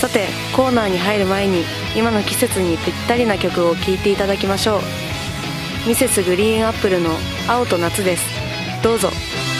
さてコーナーに入る前に今の季節にぴったりな曲を聴いていただきましょう。ミセスグリーンアップルの青と夏です。どうぞ。